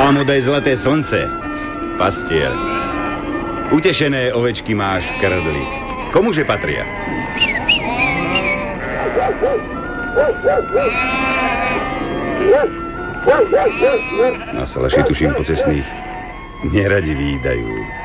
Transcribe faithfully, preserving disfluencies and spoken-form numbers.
Dámu daj zlaté slnce, pastier. Utešené ovečky máš v krdli. Komuže patria? Na salaši tuším pocestných neradi výdajú.